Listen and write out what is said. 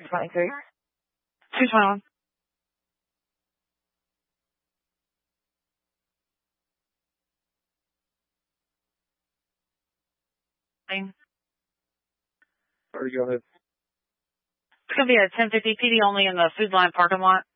223. 221. Sorry, go ahead. It's going to be a 1050 PD only in the Food Line parking lot.